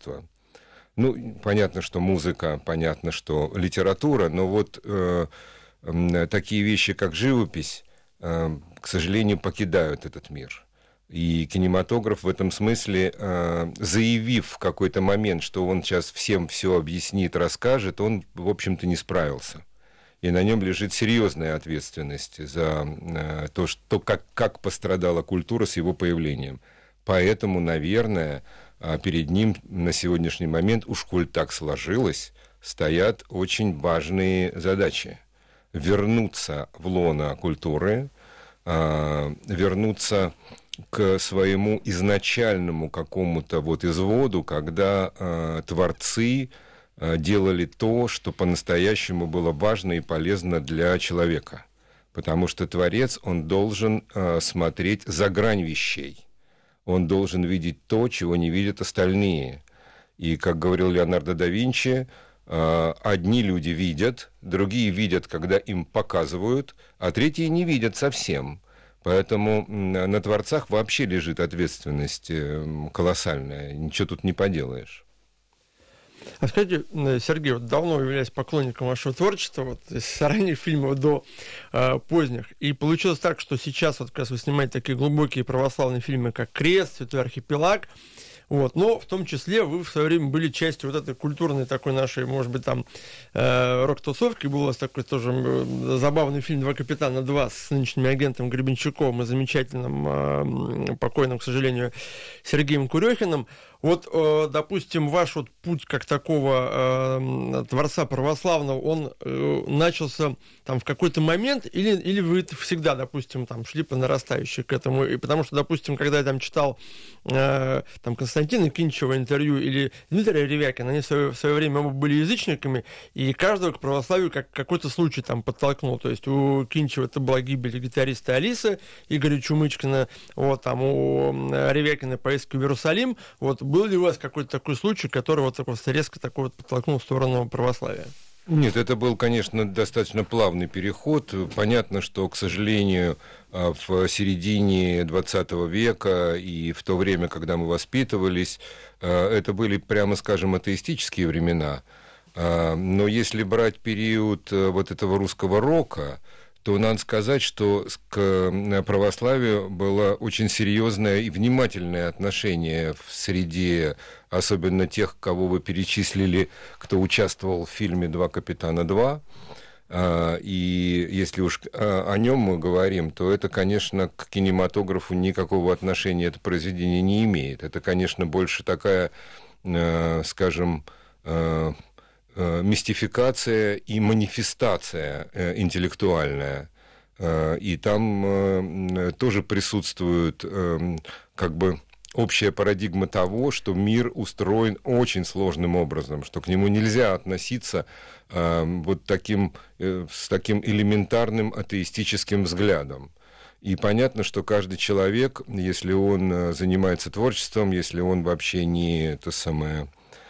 искусства. Ну, понятно, что музыка, понятно, что литература, но вот такие вещи, как живопись, к сожалению, покидают этот мир. И кинематограф в этом смысле, заявив в какой-то момент, что он сейчас всем все объяснит, расскажет, он, в общем-то, не справился. И на нем лежит серьезная ответственность за то, как пострадала культура с его появлением. Поэтому, наверное, перед ним на сегодняшний момент, уж коль так сложилось, стоят очень важные задачи. Вернуться в лоно культуры, вернуться к своему изначальному какому-то вот изводу, когда творцы делали то, что по-настоящему было важно и полезно для человека. Потому что творец, он должен смотреть за грань вещей. Он должен видеть то, чего не видят остальные. И, как говорил Леонардо да Винчи, одни люди видят, другие видят, когда им показывают, а третьи не видят совсем. Поэтому на творцах вообще лежит ответственность колоссальная. Ничего тут не поделаешь. А скажите, Сергей, вот давно являюсь поклонником вашего творчества, вот, с ранних фильмов до поздних. И получилось так, что сейчас вот как раз вы снимаете такие глубокие православные фильмы, как «Крест», «Святой архипелаг». Вот, но в том числе вы в свое время были частью вот этой культурной такой нашей, может быть, там рок-тусовки. Был у вас такой тоже забавный фильм «Два капитана 2» с нынешним агентом Гребенщиковым и замечательным, покойным, к сожалению, Сергеем Курехиным. Вот, допустим, ваш вот путь как такого творца православного, он начался там в какой-то момент, или вы всегда, допустим, там шли по нарастающей к этому? И потому что, допустим, когда я там читал там Константина Кинчева интервью или Дмитрия Ревякина, они в свое время оба были язычниками, и каждого к православию какой-то случай там подтолкнул. То есть у Кинчева это была гибель гитариста Алисы, Игоря Чумычкина, вот, там у Ревякина поездка в Иерусалим. Вот, был ли у вас какой-то такой случай, который вот просто резко такой вот подтолкнул в сторону православия? Нет, это был, конечно, достаточно плавный переход. Понятно, что, к сожалению, в середине XX века и в то время, когда мы воспитывались, это были, прямо скажем, атеистические времена. Но если брать период вот этого русского рока, то надо сказать, что к православию было очень серьезное и внимательное отношение в среде, особенно тех, кого вы перечислили, кто участвовал в фильме «Два капитана 2». И если уж о нем мы говорим, то это, конечно, к кинематографу никакого отношения это произведение не имеет. Это, конечно, больше такая, скажем, мистификация и манифестация интеллектуальная. И там тоже присутствует как бы общая парадигма того, что мир устроен очень сложным образом, что к нему нельзя относиться вот таким, с таким элементарным атеистическим взглядом. И понятно, что каждый человек, если он занимается творчеством, если он вообще не то самое...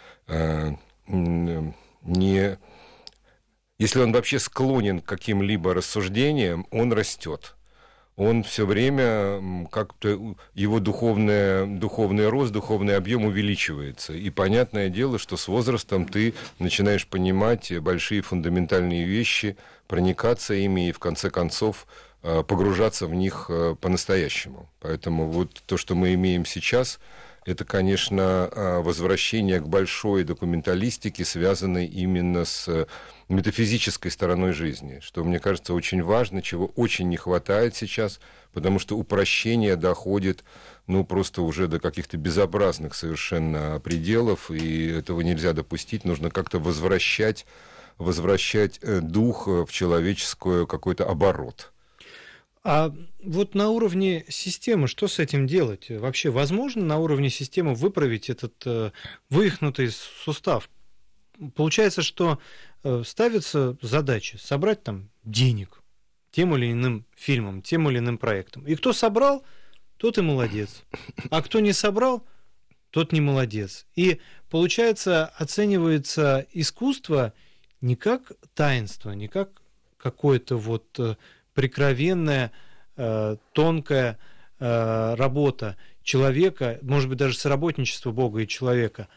Если он вообще склонен к каким-либо рассуждениям, он растет. Он все время как-то его духовный рост, духовный объем увеличивается. И понятное дело, что с возрастом ты начинаешь понимать большие фундаментальные вещи, проникаться ими и в конце концов погружаться в них по-настоящему. Поэтому вот то, что мы имеем сейчас, это, конечно, возвращение к большой документалистике, связанной именно с метафизической стороной жизни, что, мне кажется, очень важно, чего очень не хватает сейчас, потому что упрощение доходит, просто уже до каких-то безобразных совершенно пределов, и этого нельзя допустить, нужно как-то возвращать дух в человеческий какой-то оборот. А вот на уровне системы что с этим делать? Вообще возможно на уровне системы выправить этот вывихнутый сустав? Получается, что ставится задача собрать там денег тем или иным фильмом, тем или иным проектом. И кто собрал, тот и молодец. А кто не собрал, тот не молодец. И, получается, оценивается искусство не как таинство, не как какое-то вот прикровенная, тонкая работа человека, может быть, даже соработничество Бога и человека,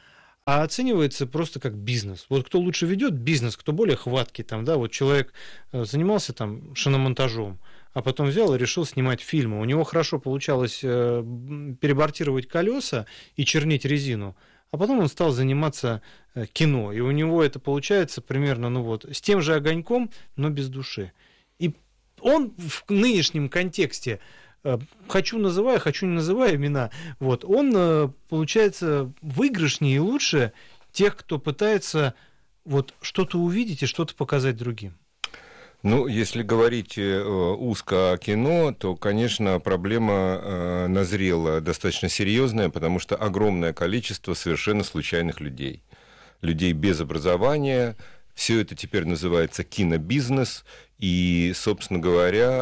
а оценивается просто как бизнес. Вот кто лучше ведет бизнес, кто более хваткий, там, да, вот человек занимался там шиномонтажом, а потом взял и решил снимать фильмы. У него хорошо получалось перебортировать колеса и чернить резину, а потом он стал заниматься кино, и у него это получается примерно, ну вот, с тем же огоньком, но без души. И он в нынешнем контексте, хочу не называю имена, вот, он получается выигрышнее и лучше тех, кто пытается вот что-то увидеть и что-то показать другим. Ну, если говорить узко о кино, то, конечно, проблема назрела достаточно серьезная, потому что огромное количество совершенно случайных людей. Людей без образования. Все это теперь называется кинобизнес. И, собственно говоря,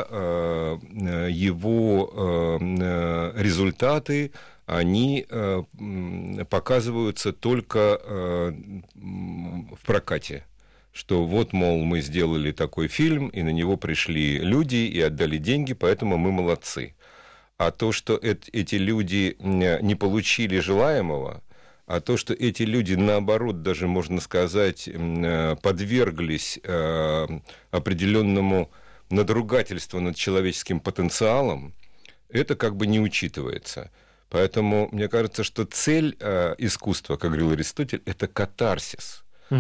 его результаты, они показываются только в прокате. Что вот, мол, мы сделали такой фильм, и на него пришли люди и отдали деньги, поэтому мы молодцы. А то, что эти люди не получили желаемого, а то, что эти люди, наоборот, даже, можно сказать, подверглись определенному надругательству над человеческим потенциалом, это как бы не учитывается. Поэтому мне кажется, что цель искусства, как говорил Аристотель, это катарсис.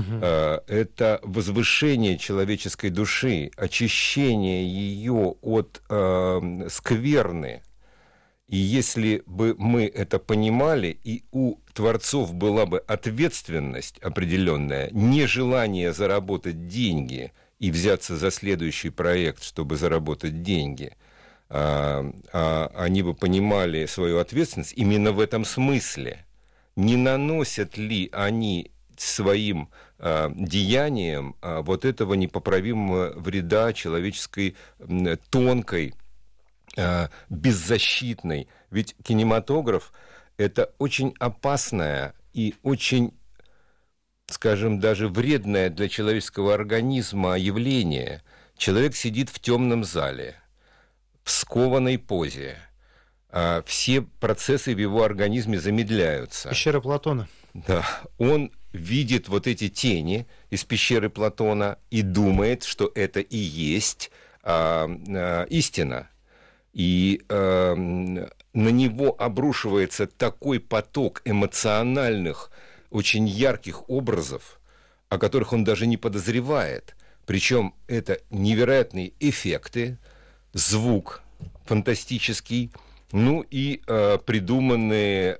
Это возвышение человеческой души, очищение ее от скверны. И если бы мы это понимали, и у творцов была бы ответственность определенная, нежелание заработать деньги и взяться за следующий проект, чтобы заработать деньги, они бы понимали свою ответственность именно в этом смысле. Не наносят ли они своим деянием вот этого непоправимого вреда человеческой тонкой, беззащитной. Ведь кинематограф – это очень опасная и очень, скажем, даже вредное для человеческого организма явление. Человек сидит в темном зале, в скованной позе. Все процессы в его организме замедляются. Пещера Платона. Да, он видит вот эти тени из пещеры Платона и думает, что это и есть истина. И на него обрушивается такой поток эмоциональных, очень ярких образов, о которых он даже не подозревает. Причем это невероятные эффекты, звук фантастический, ну и придуманные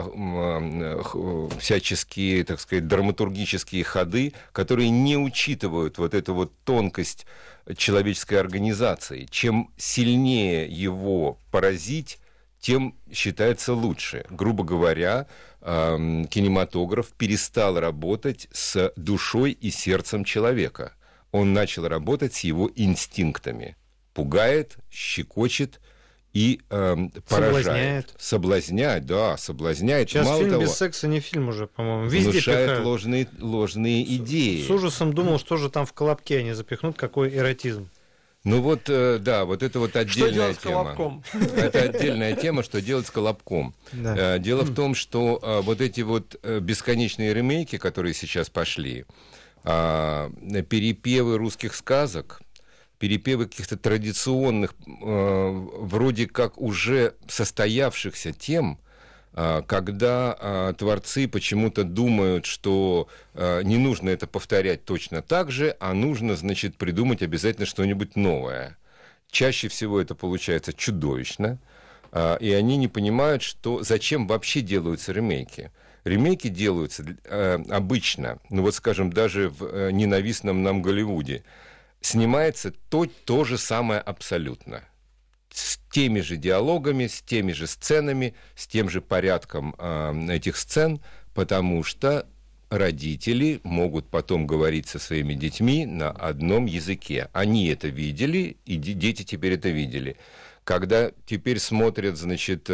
всяческие, так сказать, драматургические ходы, которые не учитывают вот эту вот тонкость человеческой организации. Чем сильнее его поразить, тем считается лучше. Грубо говоря, кинематограф перестал работать с душой и сердцем человека. Он начал работать с его инстинктами. Пугает, щекочет и поражает. Соблазняет, да, соблазняет. Сейчас мало фильм того, без секса не фильм уже, по-моему. Везде внушает пихают. ложные идеи. С ужасом думал, что же там в колобке они запихнут, какой эротизм. Ну вот, да, вот это вот отдельная Что делать с тема. колобком? Это отдельная тема, что делать с колобком. Да. Дело в том, что вот эти вот бесконечные ремейки, которые сейчас пошли, перепевы русских сказок, перепевы каких-то традиционных, вроде как уже состоявшихся тем, когда творцы почему-то думают, что не нужно это повторять точно так же, а нужно, значит, придумать обязательно что-нибудь новое. Чаще всего это получается чудовищно, и они не понимают, что зачем вообще делаются ремейки. Ремейки делаются обычно, ну вот, скажем, даже в ненавистном нам Голливуде, снимается то же самое абсолютно. С теми же диалогами, с теми же сценами, с тем же порядком этих сцен, потому что родители могут потом говорить со своими детьми на одном языке. Они это видели, и дети теперь это видели. Когда теперь смотрят, значит,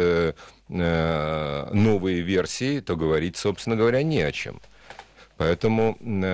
новые версии, то говорить, собственно говоря, не о чем. Поэтому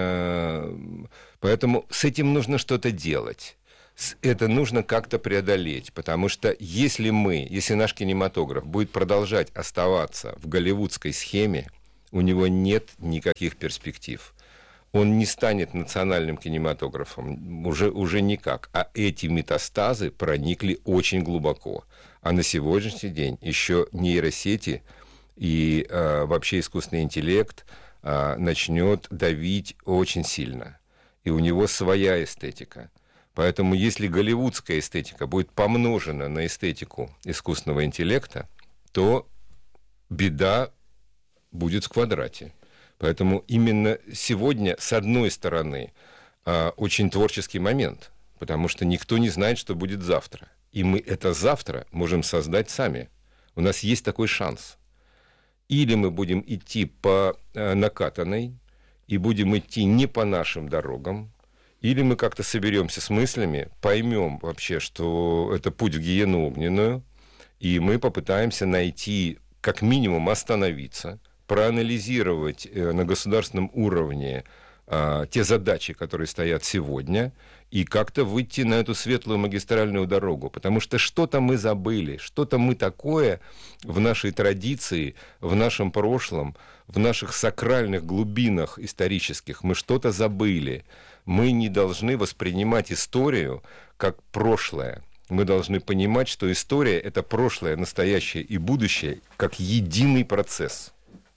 с этим нужно что-то делать. Это нужно как-то преодолеть, потому что если наш кинематограф будет продолжать оставаться в голливудской схеме, у него нет никаких перспектив. Он не станет национальным кинематографом, уже никак. А эти метастазы проникли очень глубоко. А на сегодняшний день еще нейросети и вообще искусственный интеллект начнет давить очень сильно. И у него своя эстетика. Поэтому если голливудская эстетика будет помножена на эстетику искусственного интеллекта, то беда будет в квадрате. Поэтому именно сегодня, с одной стороны, очень творческий момент, потому что никто не знает, что будет завтра. И мы это завтра можем создать сами. У нас есть такой шанс. Или мы будем идти по накатанной, и будем идти не по нашим дорогам, или мы как-то соберемся с мыслями, поймем вообще, что это путь в гиену огненную, и мы попытаемся найти, как минимум, остановиться, проанализировать на государственном уровне те задачи, которые стоят сегодня, и как-то выйти на эту светлую магистральную дорогу. Потому что что-то мы забыли, что-то мы такое в нашей традиции, в нашем прошлом, в наших сакральных глубинах исторических, мы что-то забыли. Мы не должны воспринимать историю как прошлое. Мы должны понимать, что история — это прошлое, настоящее и будущее, как единый процесс.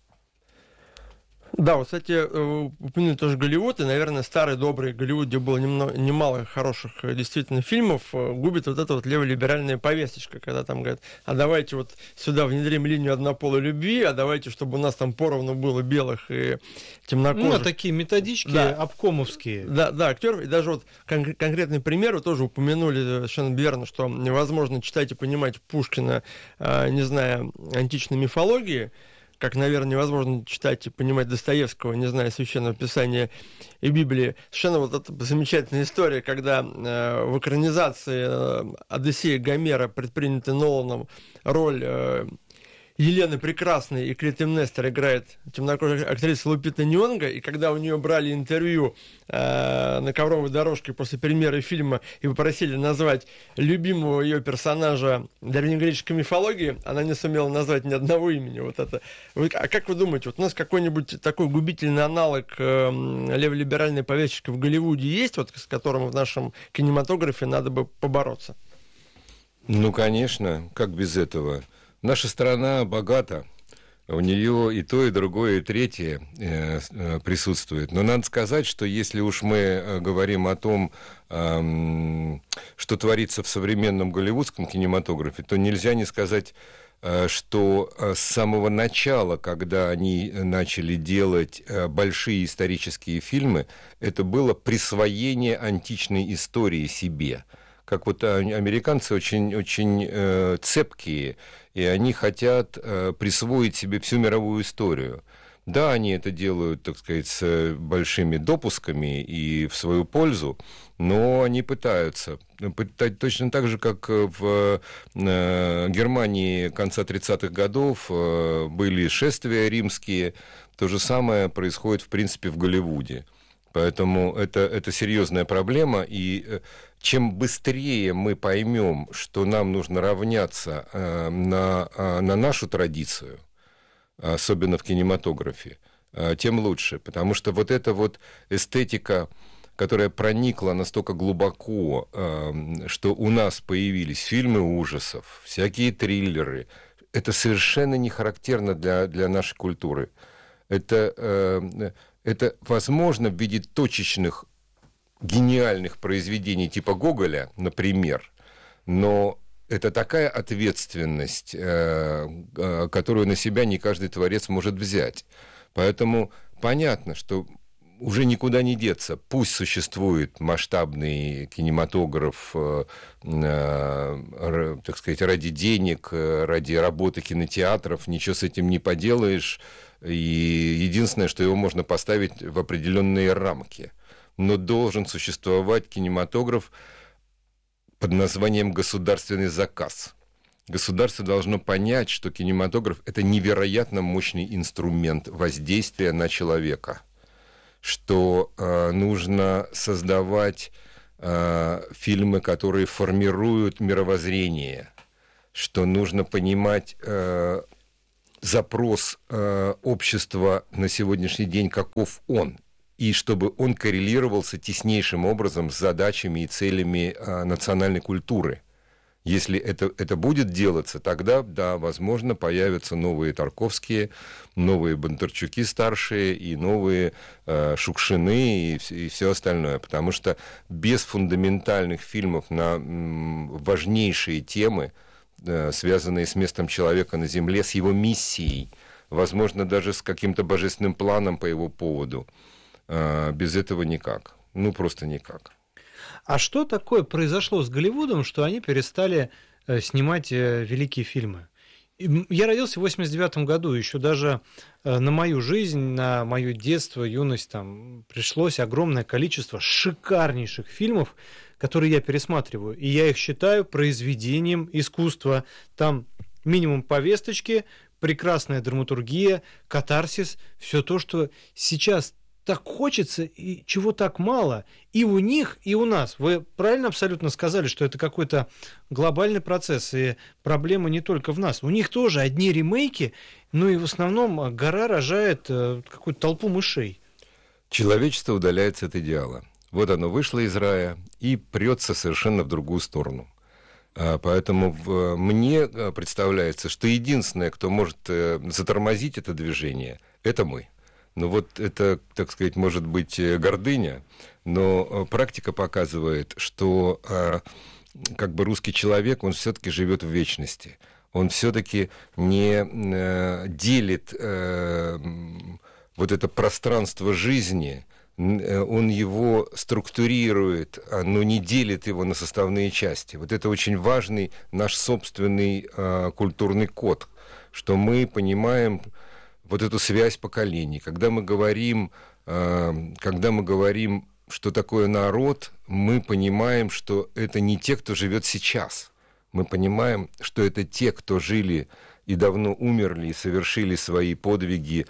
Да, вот, кстати, упомянули тоже Голливуд, и, наверное, старый добрый Голливуд, где было немало хороших действительно фильмов, губит вот эта вот леволиберальная повесточка, когда там говорят, а давайте вот сюда внедрим линию однополой любви, а давайте, чтобы у нас там поровну было белых и темнокожих. Ну, такие методички, да, обкомовские. Да, актеров, и даже вот конкретный пример, вы тоже упомянули совершенно верно, что невозможно читать и понимать Пушкина, не зная античной мифологии, как, наверное, невозможно читать и понимать Достоевского, не зная Священного Писания и Библии. Совершенно вот эта замечательная история, когда в экранизации «Одиссея» Гомера предпринята Ноланом роль Елены Прекрасной, и Клитемнестра играет темнокожая актриса Лупита Ньонго, и когда у нее брали интервью на ковровой дорожке после премьеры фильма и попросили назвать любимого ее персонажа древнегреческой мифологии, она не сумела назвать ни одного имени. Вот это. А как вы думаете, вот у нас какой-нибудь такой губительный аналог леволиберальной повесточки в Голливуде есть, вот, с которым в нашем кинематографе надо бы побороться? Ну, конечно, как без этого? Наша страна богата, у нее и то, и другое, и третье присутствует. Но надо сказать, что если уж мы говорим о том, что творится в современном голливудском кинематографе, то нельзя не сказать, что с самого начала, когда они начали делать большие исторические фильмы, это было присвоение античной истории себе. Как вот американцы очень цепкие, и они хотят присвоить себе всю мировую историю. Да, они это делают, так сказать, с большими допусками и в свою пользу, но они пытаются. Точно так же, как в Германии конца 30-х годов были шествия римские, то же самое происходит, в принципе, в Голливуде. Поэтому это серьезная проблема, и чем быстрее мы поймем, что нам нужно равняться на нашу традицию, особенно в кинематографе, тем лучше. Потому что вот эта вот эстетика, которая проникла настолько глубоко, что у нас появились фильмы ужасов, всякие триллеры, это совершенно не характерно для нашей культуры. Это возможно в виде точечных гениальных произведений типа Гоголя, например, но это такая ответственность, которую на себя не каждый творец может взять. Поэтому понятно, что уже никуда не деться. Пусть существует масштабный кинематограф, так сказать, ради денег, ради работы кинотеатров, ничего с этим не поделаешь. И единственное, что его можно поставить в определенные рамки. Но должен существовать кинематограф под названием «государственный заказ». Государство должно понять, что кинематограф – это невероятно мощный инструмент воздействия на человека, что нужно создавать фильмы, которые формируют мировоззрение, что нужно понимать запрос общества на сегодняшний день, каков он, и чтобы он коррелировался теснейшим образом с задачами и целями национальной культуры. Если это будет делаться, тогда, да, возможно, появятся новые Тарковские, новые Бондарчуки старшие и новые Шукшины и все остальное. Потому что без фундаментальных фильмов на важнейшие темы, связанные с местом человека на Земле, с его миссией, возможно, даже с каким-то божественным планом по его поводу, без этого никак. Ну, просто никак. А что такое произошло с Голливудом, что они перестали снимать великие фильмы? Я родился в 89 году, еще даже на мою жизнь, на мое детство, юность, там пришлось огромное количество шикарнейших фильмов, которые я пересматриваю, и я их считаю произведением искусства. Там минимум повесточки, прекрасная драматургия, катарсис, все то, что сейчас так хочется и чего так мало и у них, и у нас. Вы правильно абсолютно сказали, что это какой-то глобальный процесс, и проблема не только в нас. У них тоже одни ремейки, но и в основном гора рожает какую-то толпу мышей. Человечество удаляется от идеала. Вот оно вышло из рая и прется совершенно в другую сторону. Поэтому мне представляется, что единственное, кто может затормозить это движение, это мы. Ну вот это, так сказать, может быть гордыня, но практика показывает, что как бы русский человек, он все-таки живет в вечности. Он все-таки не делит вот это пространство жизни, он его структурирует, но не делит его на составные части. Вот это очень важный наш собственный культурный код, что мы понимаем вот эту связь поколений. Когда мы говорим, что такое народ, мы понимаем, что это не те, кто живет сейчас. Мы понимаем, что это те, кто жили и давно умерли, и совершили свои подвиги,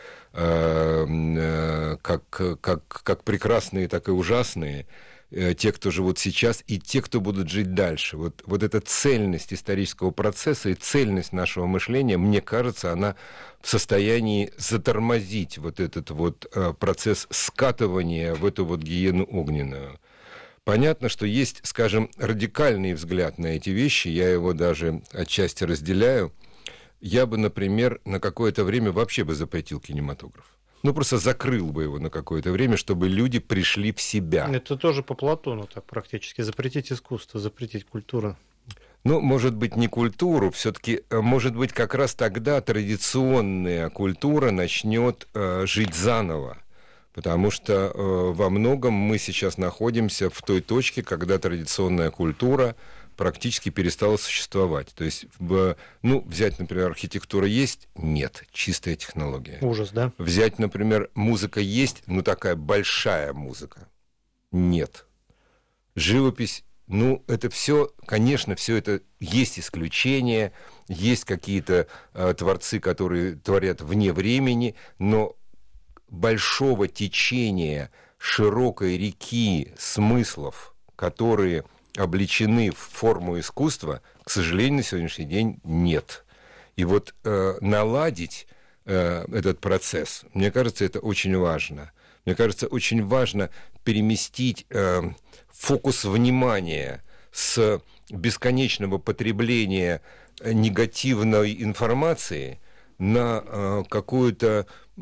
как прекрасные, так и ужасные, те, кто живут сейчас, и те, кто будут жить дальше. Вот эта цельность исторического процесса и цельность нашего мышления, мне кажется, она в состоянии затормозить вот этот вот процесс скатывания в эту вот гиену огненную. Понятно, что есть, скажем, радикальный взгляд на эти вещи, я его даже отчасти разделяю. Я бы, например, на какое-то время вообще бы запретил кинематограф. Ну, просто закрыл бы его на какое-то время, чтобы люди пришли в себя. Это тоже по Платону так практически. Запретить искусство, запретить культуру. Ну, может быть, не культуру, все-таки, может быть, как раз тогда традиционная культура начнет жить заново. Потому что во многом мы сейчас находимся в той точке, когда традиционная культура практически перестала существовать. То есть, взять, например, архитектура есть? Нет, чистая технология. Ужас, да? Взять, например, музыка есть? Ну, такая большая музыка. Нет. Живопись, это все, конечно, все это есть исключения, есть какие-то творцы, которые творят вне времени, но большого течения, широкой реки смыслов, которые облечены в форму искусства, к сожалению, на сегодняшний день нет. И вот наладить этот процесс, мне кажется, это очень важно. Мне кажется, очень важно переместить фокус внимания с бесконечного потребления негативной информации на какую-то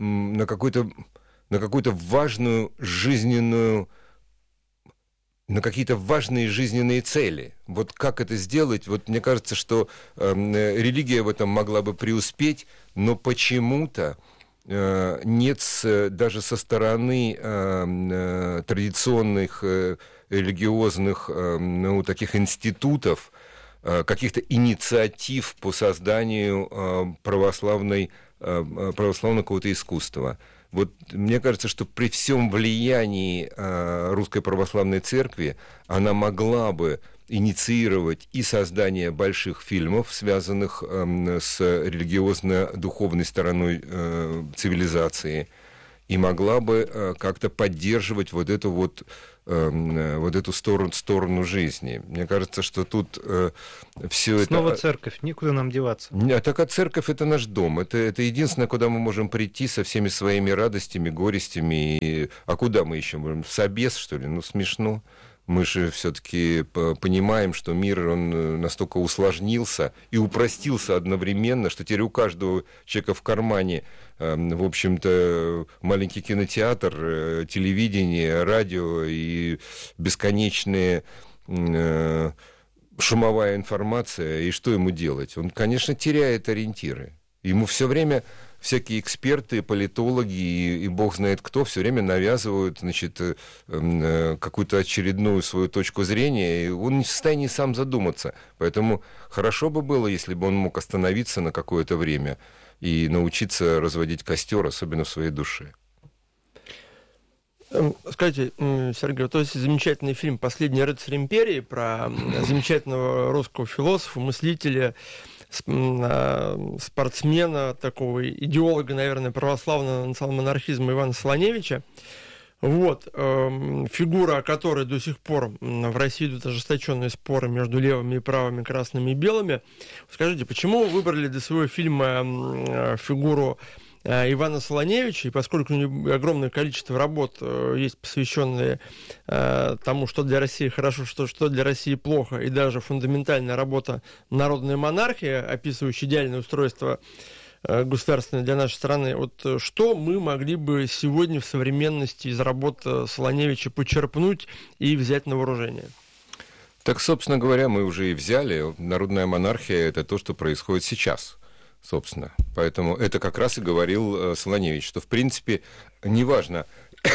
важную жизненную, на какие-то важные жизненные цели. Вот как это сделать? Вот мне кажется, что религия в этом могла бы преуспеть, но почему-то нет даже со стороны традиционных религиозных таких институтов каких-то инициатив по созданию православного какого-то искусства. Вот мне кажется, что при всем влиянии Русской Православной Церкви она могла бы инициировать и создание больших фильмов, связанных с религиозно-духовной стороной цивилизации, и могла бы как-то поддерживать вот эту сторону жизни. Мне кажется, что тут все это... Снова церковь, никуда нам деваться. Так церковь — это наш дом. Это единственное, куда мы можем прийти со всеми своими радостями, горестями. А куда мы еще можем? В собес, что ли? Смешно. Мы же все-таки понимаем, что мир, он настолько усложнился и упростился одновременно, что теперь у каждого человека в кармане, в общем-то, маленький кинотеатр, телевидение, радио и бесконечные шумовая информация. И что ему делать? Он, конечно, теряет ориентиры. Ему все время всякие эксперты, политологи и бог знает кто все время навязывают, значит, какую-то очередную свою точку зрения, и он не в состоянии сам задуматься. Поэтому хорошо бы было, если бы он мог остановиться на какое-то время и научиться разводить костер, особенно в своей душе. Скажите, Сергей, вот есть замечательный фильм «Последний рыцарь империи» про замечательного русского философа, мыслителя, спортсмена, такого идеолога, наверное, православного национал-монархизма Ивана Солоневича. Вот, фигура, о которой до сих пор в России идут ожесточенные споры между левыми и правыми, красными и белыми. Скажите, почему вы выбрали для своего фильма фигуру Ивана Солоневича, и поскольку у него огромное количество работ есть, посвященные тому, что для России хорошо, что для России плохо, и даже фундаментальная работа «Народная монархия», описывающая идеальное устройство государственное для нашей страны, вот что мы могли бы сегодня в современности из работ Солоневича почерпнуть и взять на вооружение? Так, собственно говоря, мы уже и взяли. Народная монархия — это то, что происходит сейчас. Собственно. Поэтому это как раз и говорил Солоневич, что, в принципе, неважно,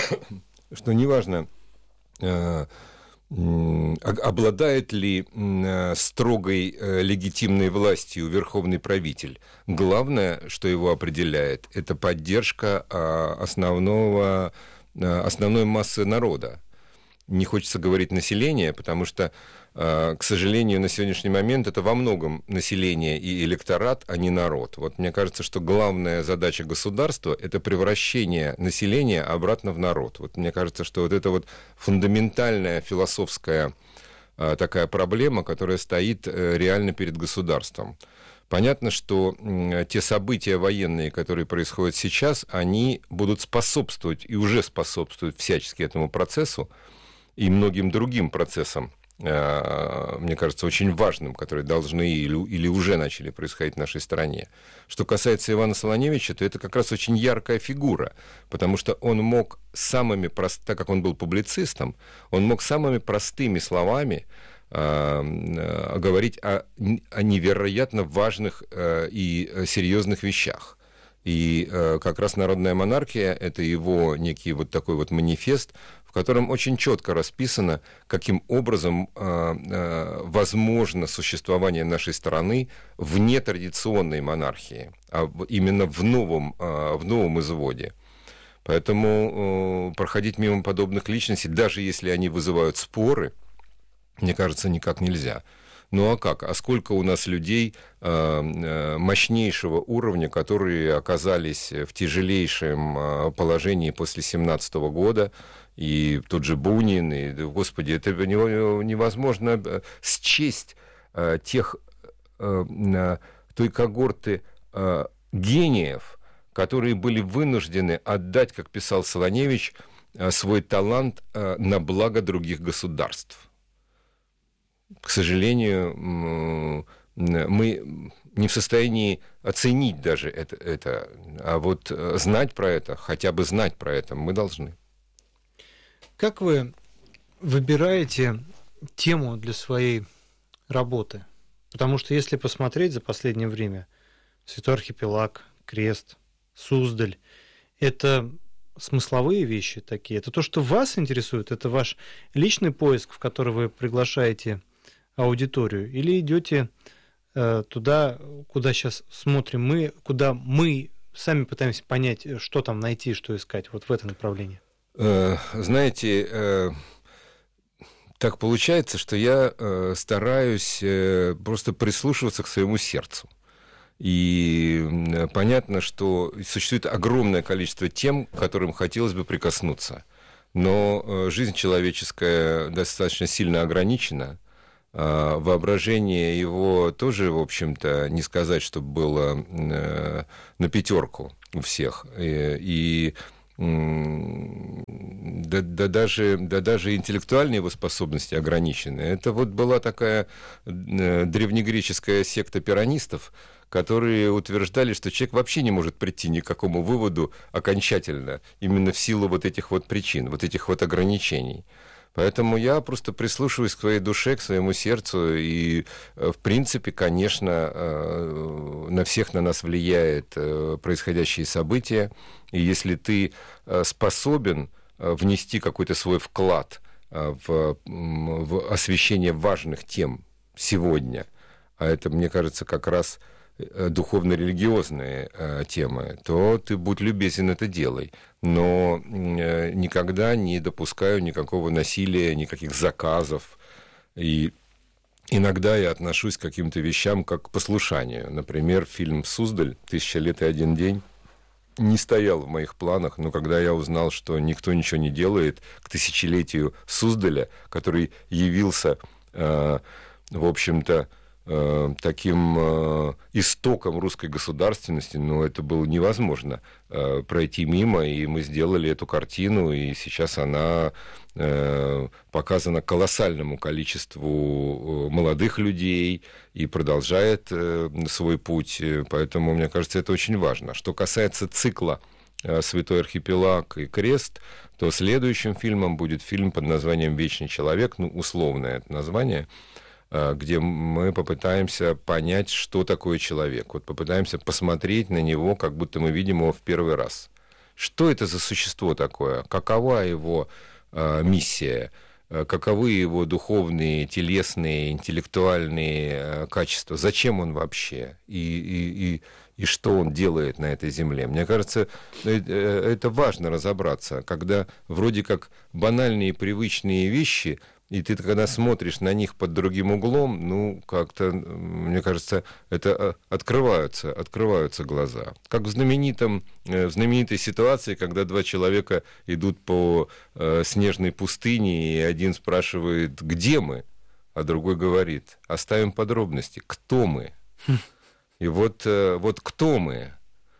обладает ли строгой легитимной властью верховный правитель. Главное, что его определяет, это поддержка основной массы народа. Не хочется говорить населения, потому что, к сожалению, на сегодняшний момент это во многом население и электорат, а не народ. Вот мне кажется, что главная задача государства — это превращение населения обратно в народ. Вот мне кажется, что вот это вот фундаментальная философская такая проблема, которая стоит реально перед государством. Понятно, что те события военные, которые происходят сейчас, они будут способствовать и уже способствуют всячески этому процессу и многим другим процессам, мне кажется, очень важным, которые должны или уже начали происходить в нашей стране. Что касается Ивана Солоневича, то это как раз очень яркая фигура, потому что он мог так как он был публицистом, он мог самыми простыми словами говорить о невероятно важных и серьезных вещах. И как раз «Народная монархия» — это его некий вот такой вот манифест, в котором очень четко расписано, каким образом возможно существование нашей страны вне традиционной монархии, а именно в новом изводе. Поэтому проходить мимо подобных личностей, даже если они вызывают споры, мне кажется, никак нельзя. Ну а как? А сколько у нас людей мощнейшего уровня, которые оказались в тяжелейшем положении после 2017 года, и тот же Бунин, и, господи, это невозможно счесть той когорты гениев, которые были вынуждены отдать, как писал Солоневич, свой талант на благо других государств. К сожалению, мы не в состоянии оценить даже это, а вот знать про это, хотя бы знать про это мы должны. Как вы выбираете тему для своей работы? Потому что если посмотреть за последнее время, Святой Архипелаг, Крест, Суздаль, это смысловые вещи такие, это то, что вас интересует, это ваш личный поиск, в который вы приглашаете аудиторию, или идете туда, куда сейчас смотрим мы, куда мы сами пытаемся понять, что там найти, что искать, вот в это направлении? Знаете, так получается, что я стараюсь просто прислушиваться к своему сердцу. И понятно, что существует огромное количество тем, к которым хотелось бы прикоснуться. Но жизнь человеческая достаточно сильно ограничена. Воображение его тоже, в общем-то, не сказать, чтобы было на пятерку у всех. Даже интеллектуальные его способности окончательны. Это вот была такая древнегреческая секта пиранистов, которые утверждали, что человек вообще не может прийти ни к какому выводу окончательно, именно в силу вот этих вот причин, вот этих вот ограничений. Поэтому я просто прислушиваюсь к своей душе, к своему сердцу, и, в принципе, конечно, на всех на нас влияет происходящие события, и если ты способен внести какой-то свой вклад в освещение важных тем сегодня, а это, мне кажется, как раз духовно-религиозные темы, то ты будь любезен, это делай. Но никогда не допускаю никакого насилия, никаких заказов. И иногда я отношусь к каким-то вещам как к послушанию. Например, фильм «Суздаль. 1000 лет и один день» не стоял в моих планах, но когда я узнал, что никто ничего не делает к тысячелетию Суздаля, который явился, в общем-то, таким истоком русской государственности, но это было невозможно пройти мимо, и мы сделали эту картину, и сейчас она показана колоссальному количеству молодых людей и продолжает свой путь, поэтому, мне кажется, это очень важно. Что касается цикла «Святой архипелаг» и «Крест», то следующим фильмом будет фильм под названием «Вечный человек», ну, условное это название, где мы попытаемся понять, что такое человек. Вот попытаемся посмотреть на него, как будто мы видим его в первый раз. Что это за существо такое? Какова его миссия? Каковы его духовные, телесные, интеллектуальные качества? Зачем он вообще? И что он делает на этой земле? Мне кажется, это важно разобраться, когда вроде как банальные, привычные вещи, и ты, когда смотришь на них под другим углом, ну, как-то, мне кажется, это открываются глаза. Как в знаменитой ситуации, когда два человека идут по снежной пустыне, и один спрашивает, где мы, а другой говорит, оставим подробности, кто мы. И вот кто мы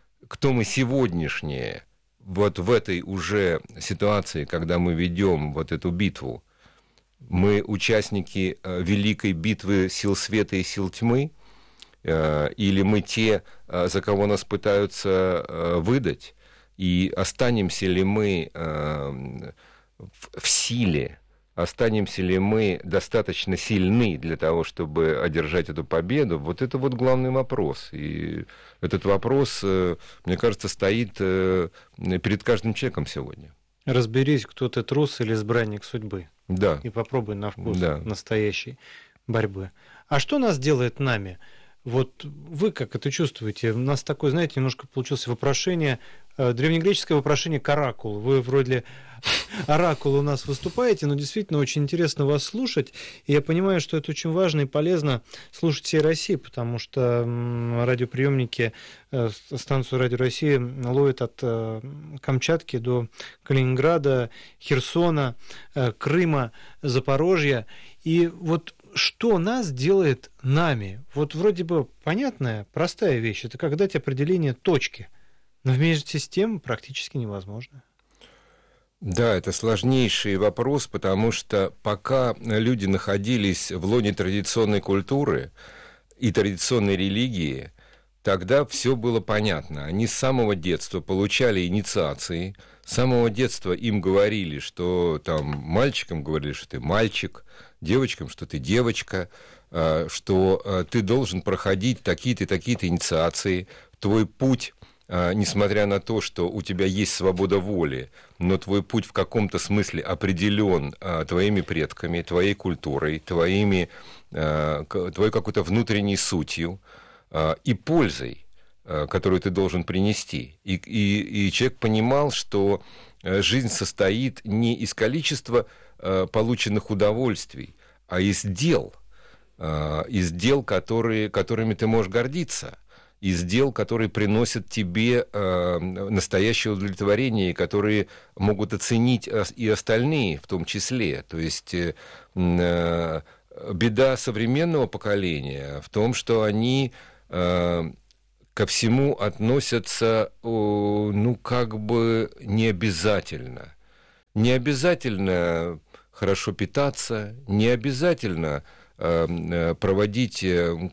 сегодняшние, вот в этой уже ситуации, когда мы ведем вот эту битву, мы участники великой битвы сил света и сил тьмы, или мы те, за кого нас пытаются выдать, и останемся ли мы в силе, останемся ли мы достаточно сильны для того, чтобы одержать эту победу, вот это вот главный вопрос. И этот вопрос, мне кажется, стоит перед каждым человеком сегодня. Разберись, кто ты, трус или избранник судьбы. Да. И попробуй на вкус настоящей борьбы. А что нас делает нами? Вот вы как это чувствуете? У нас такое, знаете, немножко получилось вопрошение, древнегреческое вопрошение к оракулу. Вы вроде оракул у нас выступаете, но действительно очень интересно вас слушать. И я понимаю, что это очень важно и полезно слушать всей России, потому что радиоприемники, станцию Радио России ловят от Камчатки до Калининграда, Херсона, Крыма, Запорожья. И вот что нас делает нами? Вот вроде бы понятная, простая вещь. Это как дать определение точки. Но вместе с тем практически невозможно. Да, это сложнейший вопрос, потому что пока люди находились в лоне традиционной культуры и традиционной религии, тогда все было понятно. Они с самого детства получали инициации, с самого детства им говорили, что там мальчикам говорили, что ты мальчик, девочкам, что ты девочка, что ты должен проходить такие-то и такие-то инициации, твой путь, несмотря на то, что у тебя есть свобода воли, но твой путь в каком-то смысле определен твоими предками, твоей культурой, твоей какой-то внутренней сутью и пользой, которую ты должен принести. И человек понимал, что жизнь состоит не из количества полученных удовольствий, а из дел, которыми ты можешь гордиться. из дел, которые приносят тебе настоящее удовлетворение, которые могут оценить и остальные в том числе. То есть беда современного поколения в том, что они ко всему относятся, ну, как бы не обязательно. Не обязательно хорошо питаться, не обязательно проводить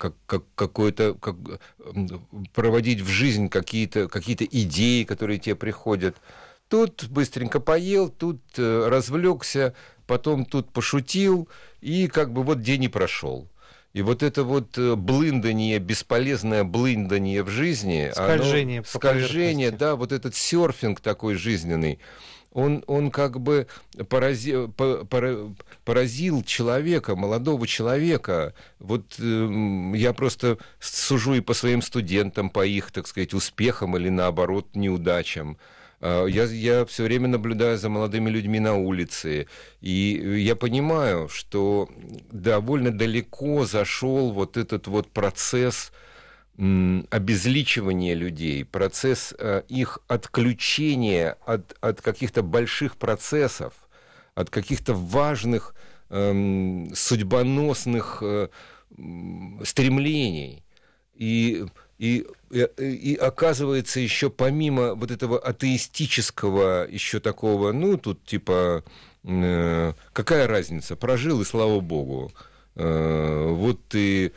проводить в жизнь какие-то идеи, которые тебе приходят. Тут быстренько поел, тут развлекся, потом тут пошутил, и как бы вот день и прошел. И вот это вот блындание, бесполезное блындание в жизни, скольжение, да, вот этот серфинг такой жизненный, он как бы поразил человека, молодого человека. Вот я просто сужу и по своим студентам, по их, так сказать, успехам или, наоборот, неудачам. Я все время наблюдаю за молодыми людьми на улице, и я понимаю, что довольно далеко зашел вот этот вот процесс обезличивания людей, процесс их отключения от каких-то больших процессов, от каких-то важных судьбоносных стремлений. И оказывается, еще помимо вот этого атеистического, еще такого, ну, тут типа, какая разница, прожил, и слава богу. Вот ты,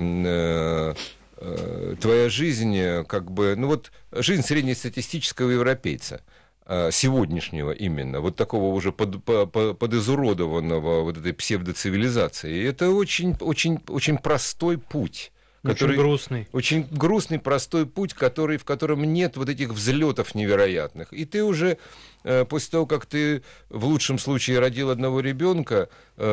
твоя жизнь, как бы, ну вот, жизнь среднестатистического европейца, сегодняшнего именно, вот такого уже подизуродованного вот этой псевдоцивилизации, это очень, очень, очень простой путь. Очень грустный, простой путь, в котором нет вот этих взлетов невероятных. И ты уже после того, как ты в лучшем случае родил одного ребенка,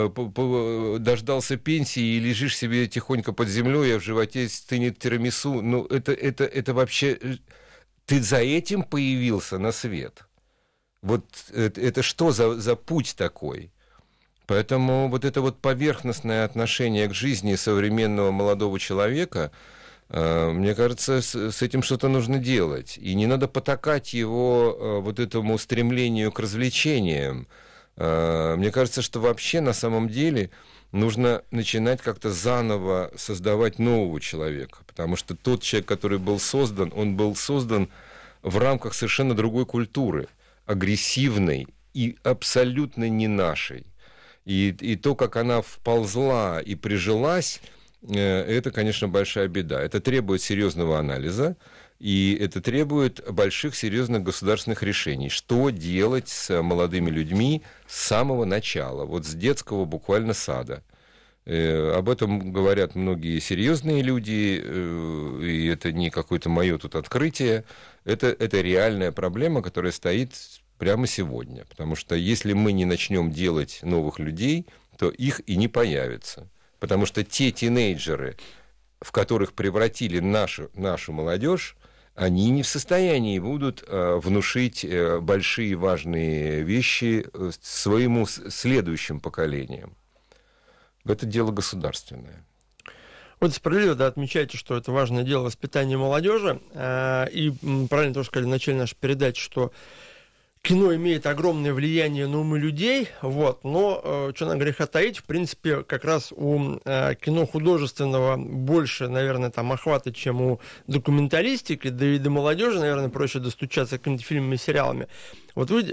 дождался пенсии и лежишь себе тихонько под землей, а в животе стынет тирамису, ну это вообще... Ты за этим появился на свет? Вот это что за путь такой? Поэтому вот это вот поверхностное отношение к жизни современного молодого человека, мне кажется, с этим что-то нужно делать. И не надо потакать его вот этому стремлению к развлечениям. Мне кажется, что вообще на самом деле нужно начинать как-то заново создавать нового человека. Потому что тот человек, который был создан, он был создан в рамках совершенно другой культуры, агрессивной и абсолютно не нашей. И то, как она вползла и прижилась, это, конечно, большая беда. Это требует серьезного анализа, и это требует больших, серьезных государственных решений. Что делать с молодыми людьми с самого начала, вот с детского буквально сада. Об этом говорят многие серьезные люди, и это не какое-то мое тут открытие. Это реальная проблема, которая стоит прямо сегодня. Потому что если мы не начнем делать новых людей, то их и не появится. Потому что те тинейджеры, в которых превратили нашу молодежь, они не в состоянии будут внушить большие важные вещи своему следующим поколениям. Это дело государственное. Вот справедливо, да, отмечаете, что это важное дело воспитания молодежи. И правильно тоже сказали в начале нашей передачи, что кино имеет огромное влияние на умы людей, вот, но, что нам греха таить, в принципе, как раз у кино художественного больше, наверное, там охвата, чем у документалистики, да и до молодежи, наверное, проще достучаться к каким-то фильмам и сериалами. Вот вы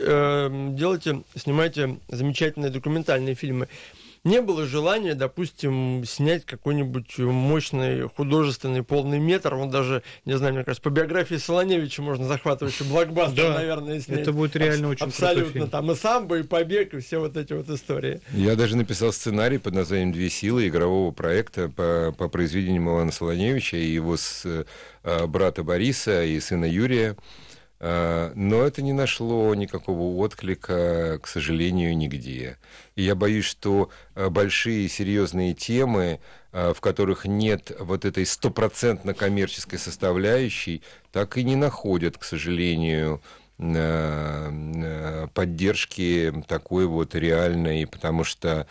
снимаете замечательные документальные фильмы. Не было желания, допустим, снять какой-нибудь мощный художественный полный метр, он даже, не знаю, мне кажется, по биографии Солоневича можно захватывающий блокбастер, да, наверное, снять. Это будет реально очень абсолютно, там и самбо, и побег, и все вот эти вот истории. Я даже написал сценарий под названием «Две силы» игрового проекта по произведениям Ивана Солоневича и его брата Бориса и сына Юрия. Но это не нашло никакого отклика, к сожалению, нигде. И я боюсь, что большие серьезные темы, в которых нет вот этой стопроцентно коммерческой составляющей, так и не находят, к сожалению, поддержки такой вот реальной, потому что,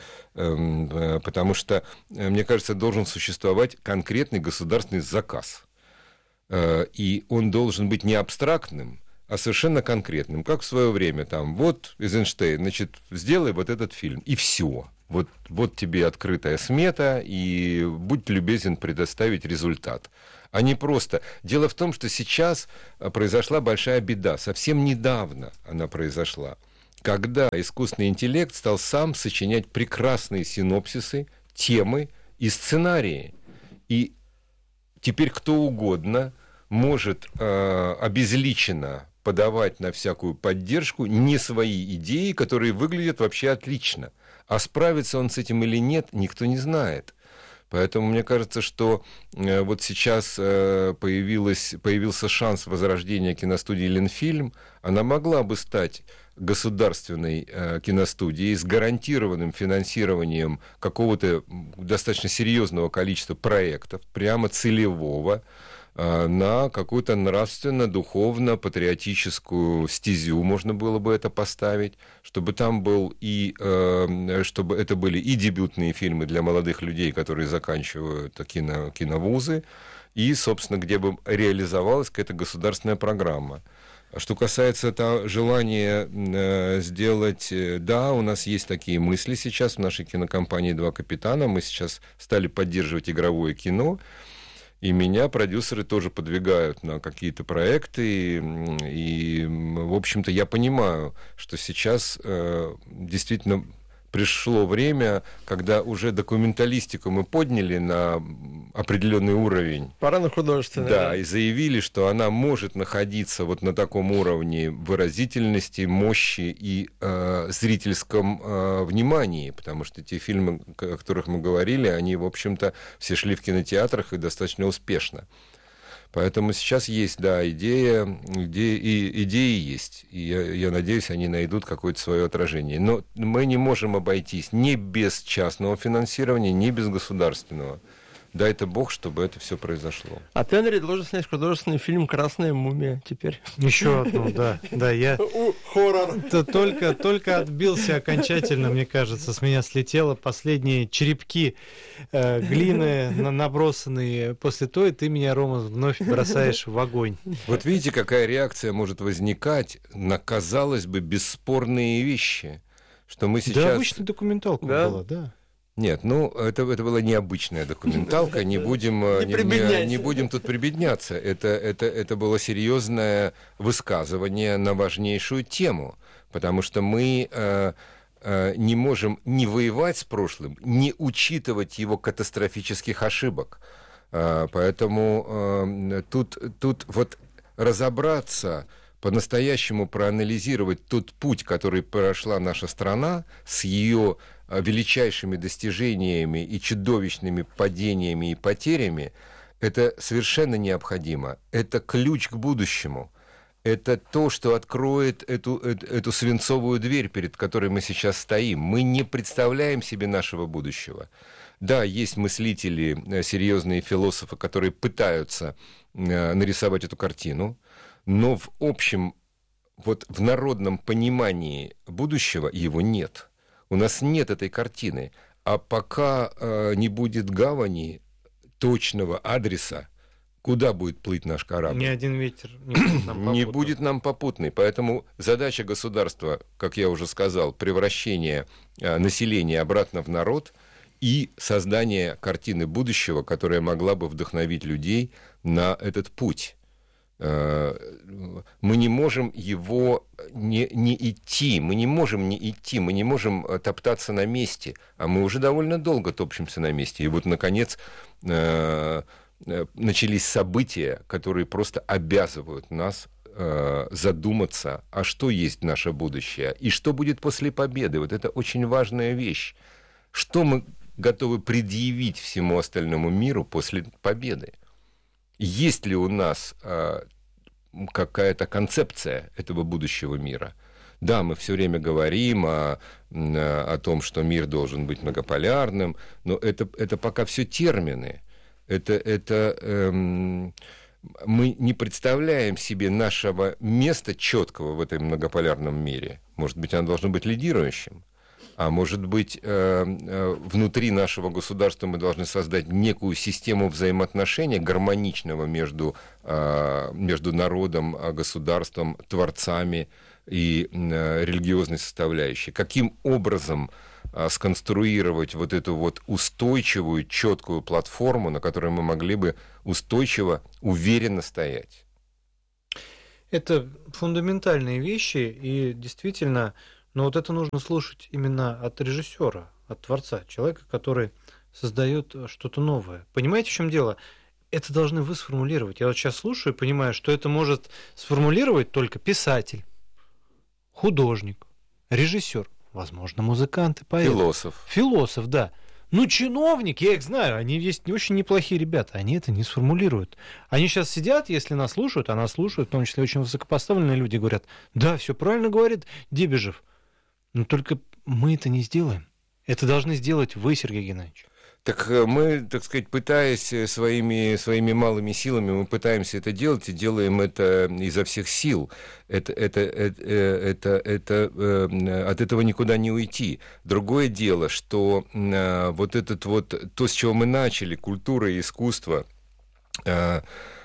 мне кажется, должен существовать конкретный государственный заказ. И он должен быть не абстрактным, а совершенно конкретным. Как в свое время, там, вот, Эйзенштейн, значит, сделай вот этот фильм, и все. Вот тебе открытая смета, и будь любезен предоставить результат. А не просто. Дело в том, что сейчас произошла большая беда. Совсем недавно она произошла. Когда искусственный интеллект стал сам сочинять прекрасные синопсисы, темы и сценарии. И теперь кто угодно может обезличенно подавать на всякую поддержку не свои идеи, которые выглядят вообще отлично. А справится он с этим или нет, никто не знает. Поэтому мне кажется, что вот сейчас появился шанс возрождения киностудии «Ленфильм». Она могла бы стать государственной киностудией с гарантированным финансированием какого-то достаточно серьезного количества проектов, прямо целевого, на какую-то нравственно-духовно-патриотическую стезю можно было бы это поставить, чтобы там был чтобы это были и дебютные фильмы для молодых людей, которые заканчивают киновузы, и, собственно, где бы реализовалась какая-то государственная программа. Что касается желания сделать... Да, у нас есть такие мысли сейчас в нашей кинокомпании «Два капитана». Мы сейчас стали поддерживать игровое кино. И меня продюсеры тоже подвигают на какие-то проекты. И в общем-то, я понимаю, что сейчас действительно пришло время, когда уже документалистику мы подняли на определенный уровень. Пора на художественное. Да, и заявили, что она может находиться вот на таком уровне выразительности, мощи и зрительском внимании, потому что те фильмы, о которых мы говорили, они, в общем-то, все шли в кинотеатрах и достаточно успешно. Поэтому сейчас есть, да, идеи есть. И я надеюсь, они найдут какое-то свое отражение. Но мы не можем обойтись ни без частного финансирования, ни без государственного. Дай-то Бог, чтобы это все произошло. А ты, Андрей, должен снять художественный фильм «Красная мумия» теперь. Еще одну, да. Да, я хоррор. Только отбился окончательно, мне кажется. С меня слетело последние черепки глины, набросанные после той. Ты меня, Рома, вновь бросаешь в огонь. Вот видите, какая реакция может возникать на, казалось бы, бесспорные вещи. Что мы сейчас... Да, обычная документалка была, да. Нет, это была необычная документалка, не будем тут прибедняться. Это было серьезное высказывание на важнейшую тему, потому что мы не можем не воевать с прошлым, не учитывать его катастрофических ошибок. Поэтому тут вот разобраться, по-настоящему проанализировать тот путь, который прошла наша страна с ее величайшими достижениями и чудовищными падениями и потерями, это совершенно необходимо. Это ключ к будущему. Это то, что откроет эту свинцовую дверь, перед которой мы сейчас стоим. Мы не представляем себе нашего будущего. Да, есть мыслители, серьезные философы, которые пытаются нарисовать эту картину, но в общем, вот в народном понимании будущего его нет. У нас нет этой картины. А пока не будет гавани, точного адреса, куда будет плыть наш корабль, ни один ветер не будет нам попутный. Поэтому задача государства, как я уже сказал, превращение населения обратно в народ и создание картины будущего, которая могла бы вдохновить людей на этот путь. Мы не можем его не идти, мы не можем топтаться на месте, а мы уже довольно долго топчемся на месте. И вот, наконец, начались события, которые просто обязывают нас задуматься, а что есть наше будущее, и что будет после победы. Вот это очень важная вещь. Что мы готовы предъявить всему остальному миру после победы? Есть ли у нас какая-то концепция этого будущего мира? Да, мы все время говорим о том, что мир должен быть многополярным, но это пока все термины. Мы не представляем себе нашего места четкого в этом многополярном мире. Может быть, оно должно быть лидирующим. А может быть, внутри нашего государства мы должны создать некую систему взаимоотношений гармоничного между народом, государством, творцами и религиозной составляющей. Каким образом сконструировать вот эту вот устойчивую, четкую платформу, на которой мы могли бы устойчиво, уверенно стоять? Это фундаментальные вещи, и действительно, но вот это нужно слушать именно от режиссера, от творца, человека, который создает что-то новое. Понимаете, в чем дело? Это должны вы сформулировать. Я вот сейчас слушаю и понимаю, что это может сформулировать только писатель, художник, режиссер, возможно, музыкант и поэт. Философ, да. Ну, чиновник, я их знаю, они есть очень неплохие ребята, они это не сформулируют. Они сейчас сидят, если нас слушают, а нас слушают, в том числе очень высокопоставленные люди, говорят, да, все правильно говорит Дебежев, но только мы это не сделаем. Это должны сделать вы, Сергей Геннадьевич. Так мы, так сказать, пытаясь своими малыми силами, мы пытаемся это делать и делаем это изо всех сил. От этого никуда не уйти. Другое дело, что вот этот вот, то, с чего мы начали, культура и искусство, в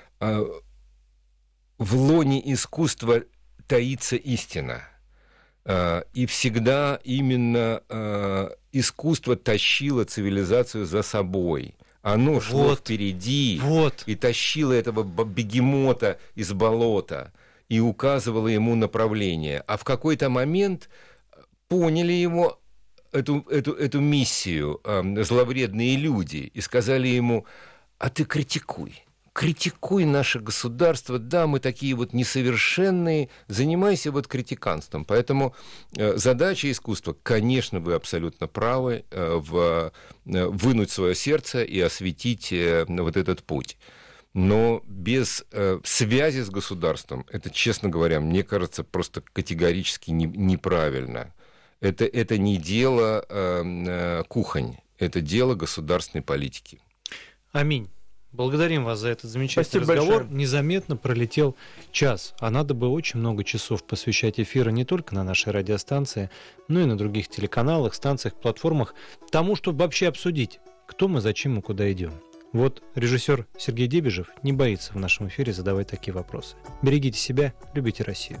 лоне искусства таится истина. И всегда именно искусство тащило цивилизацию за собой. Оно шло впереди и тащило этого бегемота из болота и указывало ему направление. А в какой-то момент поняли его, эту миссию зловредные люди и сказали ему: а ты критикуй наше государство, да, мы такие вот несовершенные, занимайся вот критиканством. Поэтому задача искусства, конечно, вы абсолютно правы, вынуть свое сердце и осветить вот этот путь. Но без связи с государством, это, честно говоря, мне кажется, просто категорически неправильно. Это не дело кухонь, это дело государственной политики. Аминь. Благодарим вас за этот замечательный разговор. Большое. Незаметно пролетел час, а надо бы очень много часов посвящать эфиру не только на нашей радиостанции, но и на других телеканалах, станциях, платформах, тому, чтобы вообще обсудить, кто мы, зачем мы, куда идем. Вот режиссер Сергей Дебежев не боится в нашем эфире задавать такие вопросы. Берегите себя, любите Россию.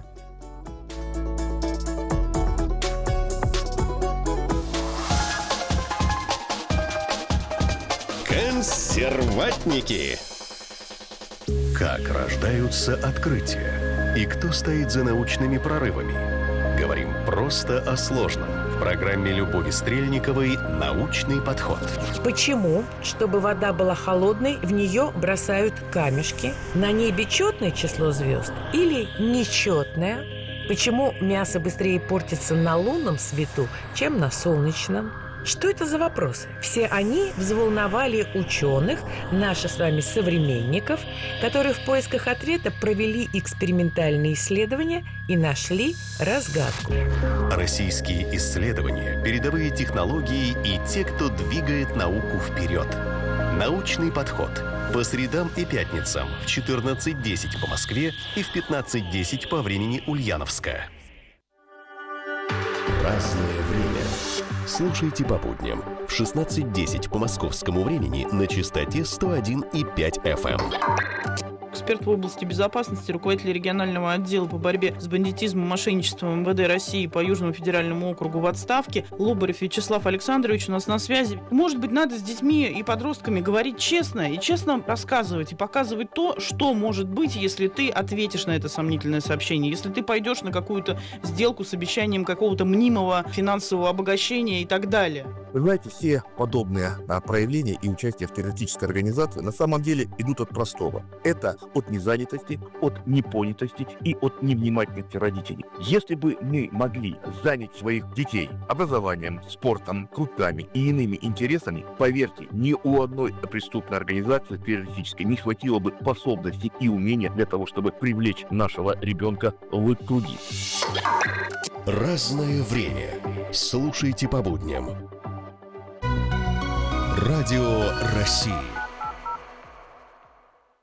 Консерватники. Как рождаются открытия? И кто стоит за научными прорывами? Говорим просто о сложном. В программе Любови Стрельниковой «Научный подход». Почему, чтобы вода была холодной, в нее бросают камешки? На небе четное число звезд или нечетное? Почему мясо быстрее портится на лунном свету, чем на солнечном? Что это за вопросы? Все они взволновали ученых, наших с вами современников, которые в поисках ответа провели экспериментальные исследования и нашли разгадку. Российские исследования, передовые технологии и те, кто двигает науку вперед. Научный подход. По средам и пятницам в 14:10 по Москве и в 15:10 по времени Ульяновска. Разное время. Слушайте по будням в 16:10 по московскому времени на частоте 101,5 FM. Эксперт в области безопасности, руководитель регионального отдела по борьбе с бандитизмом и мошенничеством МВД России по Южному федеральному округу в отставке Лобарев Вячеслав Александрович у нас на связи. Может быть, надо с детьми и подростками говорить честно и честно рассказывать и показывать то, что может быть, если ты ответишь на это сомнительное сообщение, если ты пойдешь на какую-то сделку с обещанием какого-то мнимого финансового обогащения и так далее. Вы знаете, все подобные проявления и участие в террористической организации на самом деле идут от простого. Это от незанятости, от непонятости и от невнимательности родителей. Если бы мы могли занять своих детей образованием, спортом, клубами и иными интересами, поверьте, ни у одной преступной организации террористической не хватило бы способностей и умения для того, чтобы привлечь нашего ребенка в круги. Разное время. Слушайте по будням. Радио России.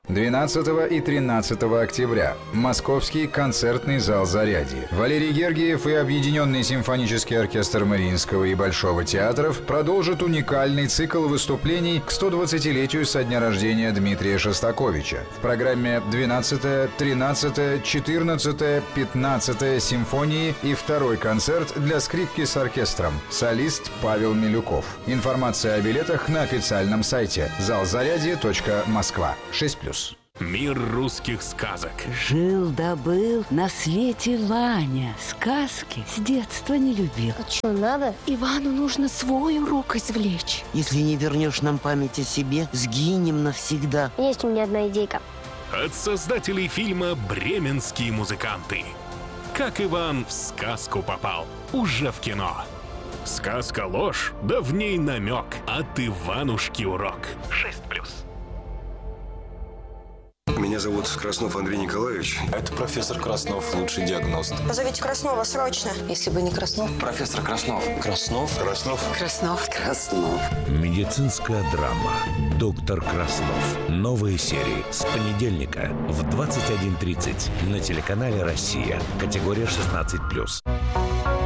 12 и 13 октября. Московский концертный зал «Зарядье». Валерий Гергиев и Объединенный симфонический оркестр Мариинского и Большого театров продолжат уникальный цикл выступлений к 120-летию со дня рождения Дмитрия Шостаковича. В программе 12-я, 13-я, 14-я, 15-я симфонии и второй концерт для скрипки с оркестром. Солист Павел Милюков. Информация о билетах на официальном сайте залзарядье.москва. 6+. Мир русских сказок. Жил-да-был на свете Ваня. Сказки с детства не любил. А что, надо? Ивану нужно свой урок извлечь. Если не вернешь нам память о себе, сгинем навсегда. Есть у меня одна идейка. От создателей фильма «Бременские музыканты». Как Иван в сказку попал. Уже в кино. Сказка ложь, да в ней намек. От Иванушки урок. 6+. Меня зовут Краснов Андрей Николаевич. Это профессор Краснов, лучший диагност. Позовите Краснова срочно. Если бы не Краснов. Профессор Краснов. Краснов. Краснов. Медицинская драма «Доктор Краснов». Новые серии с понедельника в 21:30 на телеканале «Россия». Категория 16+.